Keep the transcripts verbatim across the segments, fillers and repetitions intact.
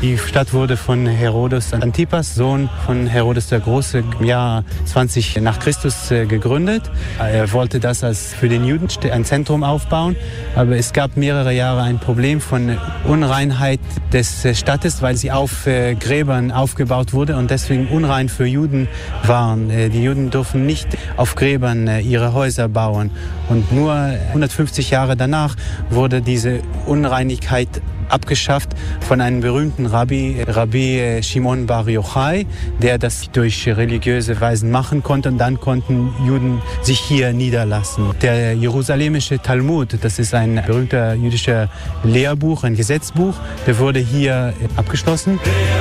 Die Stadt wurde von Herodes Antipas, Sohn von Herodes der Große, im Jahr zwanzig nach Christus gegründet. Er wollte das als für den Juden ein Zentrum aufbauen, aber es gab mehrere Jahre ein Problem von Unreinheit des Stadtes, weil sie auf Gräbern aufgebaut wurde und deswegen unrein für Juden waren. Die Juden durften nicht auf Gräbern ihre Häuser bauen. Und nur hundertfünfzig Jahre danach wurde diese Unreinigkeit abgeschafft von einem berühmten Rabbi, Rabbi Shimon Bar Yochai, der das durch religiöse Weisen machen konnte und dann konnten Juden sich hier niederlassen. Der Jerusalemische Talmud, das ist ein berühmter jüdischer Lehrbuch, ein Gesetzbuch, der wurde hier abgeschlossen.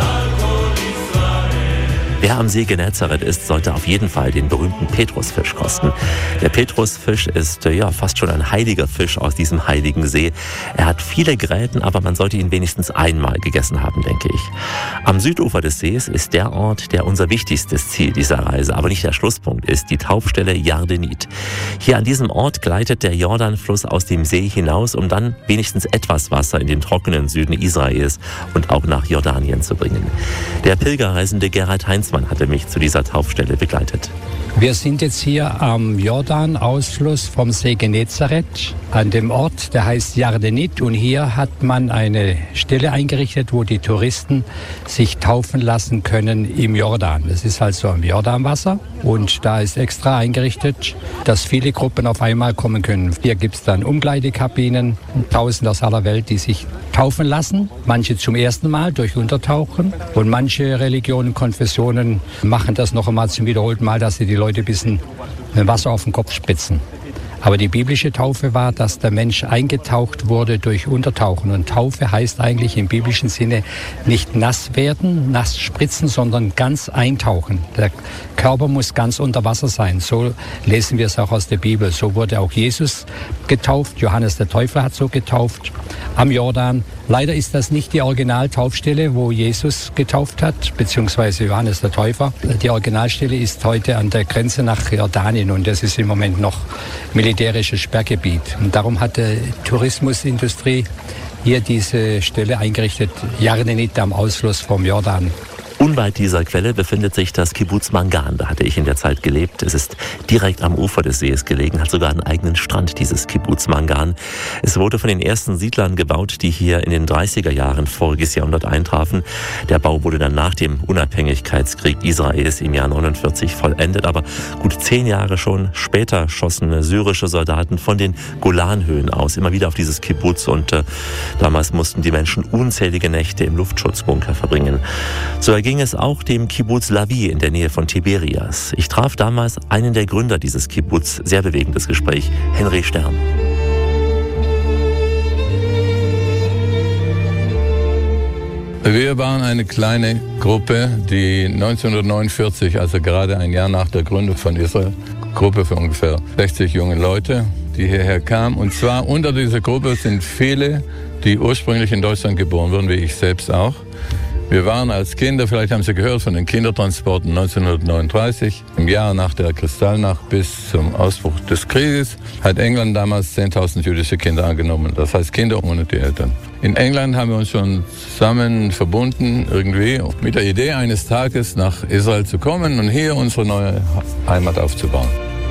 Wer am See Genezareth ist, sollte auf jeden Fall den berühmten Petrusfisch kosten. Der Petrusfisch ist ja fast schon ein heiliger Fisch aus diesem heiligen See. Er hat viele Gräten, aber man sollte ihn wenigstens einmal gegessen haben, denke ich. Am Südufer des Sees ist der Ort, der unser wichtigstes Ziel dieser Reise, aber nicht der Schlusspunkt ist, die Taufstelle Yardenit. Hier an diesem Ort gleitet der Jordanfluss aus dem See hinaus, um dann wenigstens etwas Wasser in den trockenen Süden Israels und auch nach Jordanien zu bringen. Der Pilgerreisende Gerhard Heinzmann hatte mich zu dieser Taufstelle begleitet. Wir sind jetzt hier am Jordan-Ausfluss vom See Genezareth, an dem Ort, der heißt Yardenit. Und hier hat man eine Stelle eingerichtet, wo die Touristen sich taufen lassen können im Jordan. Das ist also am Jordanwasser. Und da ist extra eingerichtet, dass viele Gruppen auf einmal kommen können. Hier gibt es dann Umkleidekabinen, Tausende aus aller Welt, die sich taufen lassen. Manche zum ersten Mal durch Untertauchen. Und manche Religionen, Konfessionen machen das noch einmal zum wiederholten Mal, dass sie die Leute ein bisschen Wasser auf den Kopf spritzen. Aber die biblische Taufe war, dass der Mensch eingetaucht wurde durch Untertauchen. Und Taufe heißt eigentlich im biblischen Sinne nicht nass werden, nass spritzen, sondern ganz eintauchen. Der Körper muss ganz unter Wasser sein. So lesen wir es auch aus der Bibel. So wurde auch Jesus getauft. Johannes der Täufer hat so getauft am Jordan. Leider ist das nicht die Originaltaufstelle, wo Jesus getauft hat, beziehungsweise Johannes der Täufer. Die Originalstelle ist heute an der Grenze nach Jordanien und das ist im Moment noch militärisches Sperrgebiet. Und darum hat die Tourismusindustrie hier diese Stelle eingerichtet, Yardenit am Ausfluss vom Jordan. Unweit dieser Quelle befindet sich das Kibbuz Mangan. Da hatte ich in der Zeit gelebt. Es ist direkt am Ufer des Sees gelegen, hat sogar einen eigenen Strand, dieses Kibbuz Mangan. Es wurde von den ersten Siedlern gebaut, die hier in den dreißiger Jahren voriges Jahrhundert eintrafen. Der Bau wurde dann nach dem Unabhängigkeitskrieg Israels im Jahr neunundvierzig vollendet. Aber gut zehn Jahre schon später schossen syrische Soldaten von den Golanhöhen aus immer wieder auf dieses Kibbuz. Und äh, damals mussten die Menschen unzählige Nächte im Luftschutzbunker verbringen. So erging es auch dem Kibbuz Lavi in der Nähe von Tiberias. Ich traf damals einen der Gründer dieses Kibbuz. Sehr bewegendes Gespräch, Henry Stern. Wir waren eine kleine Gruppe, die neunzehnhundertneunundvierzig, also gerade ein Jahr nach der Gründung von Israel, Gruppe für ungefähr sechzig junge Leute, die hierher kamen. Und zwar unter dieser Gruppe sind viele, die ursprünglich in Deutschland geboren wurden, wie ich selbst auch. Wir waren als Kinder, vielleicht haben Sie gehört von den Kindertransporten neunzehnhundertneununddreißig, im Jahr nach der Kristallnacht bis zum Ausbruch des Krieges, hat England damals zehntausend jüdische Kinder angenommen, das heißt Kinder ohne die Eltern. In England haben wir uns schon zusammen verbunden, irgendwie mit der Idee, eines Tages nach Israel zu kommen und hier unsere neue Heimat aufzubauen.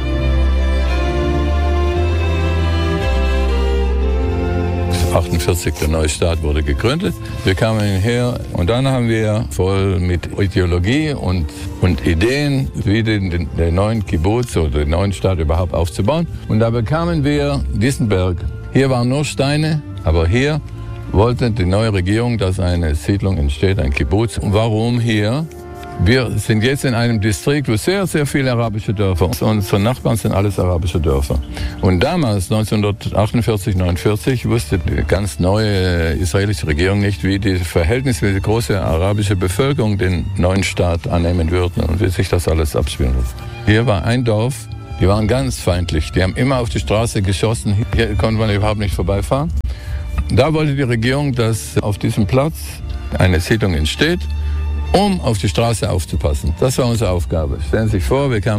achtundvierzig, der neue Staat wurde gegründet. Wir kamen hierher und dann haben wir voll mit Ideologie und, und Ideen, wie den, den, den neuen Kibbuz oder den neuen Staat überhaupt aufzubauen. Und da bekamen wir diesen Berg. Hier waren nur Steine, aber hier wollte die neue Regierung, dass eine Siedlung entsteht, ein Kibbuz. Und warum hier? Wir sind jetzt in einem Distrikt, wo sehr, sehr viele arabische Dörfer sind. Unsere Nachbarn sind alles arabische Dörfer. Und damals, neunzehnhundertachtundvierzig, neunundvierzig, wusste die ganz neue israelische Regierung nicht, wie die verhältnismäßig große arabische Bevölkerung den neuen Staat annehmen würde und wie sich das alles abspielen würde. Hier war ein Dorf, die waren ganz feindlich. Die haben immer auf die Straße geschossen. Hier konnte man überhaupt nicht vorbeifahren. Da wollte die Regierung, dass auf diesem Platz eine Siedlung entsteht, um auf die Straße aufzupassen. Das war unsere Aufgabe. Stellen Sie sich vor, wir kamen